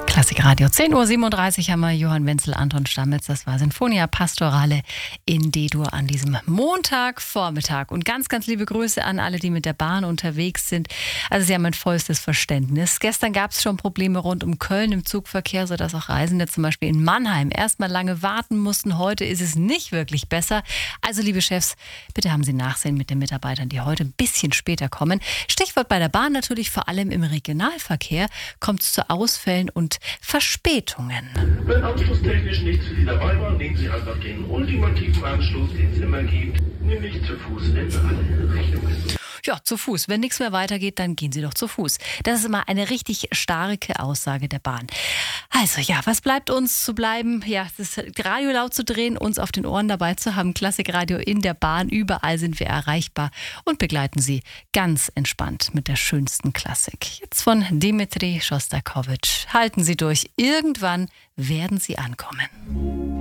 Klassikradio, 10:37 Uhr haben wir Johann Wenzel, Anton Stammitz. Das war Sinfonia Pastorale in D-Dur an diesem Montagvormittag. Und ganz, ganz liebe Grüße an alle, die mit der Bahn unterwegs sind. Also sie haben ein vollstes Verständnis. Gestern gab es schon Probleme rund um Köln im Zugverkehr, sodass auch Reisende zum Beispiel in Mannheim erstmal lange warten mussten. Heute ist es nicht wirklich besser. Also liebe Chefs, bitte haben Sie Nachsehen mit den Mitarbeitern, die heute ein bisschen später kommen. Stichwort bei der Bahn natürlich, vor allem im Regionalverkehr kommt es zu Ausfällen und Verspätungen. Wenn anschlusstechnisch nichts für Sie dabei war, nehmen Sie einfach den ultimativen Anschluss, den es immer gibt, nämlich zu Fuß in alle Richtungen. Ja, zu Fuß. Wenn nichts mehr weitergeht, dann gehen Sie doch zu Fuß. Das ist immer eine richtig starke Aussage der Bahn. Also ja, was bleibt uns zu bleiben? Ja, das Radio laut zu drehen, uns auf den Ohren dabei zu haben. Klassikradio in der Bahn, überall sind wir erreichbar und begleiten Sie ganz entspannt mit der schönsten Klassik. Jetzt von Dmitri Schostakowitsch. Halten Sie durch, irgendwann werden Sie ankommen.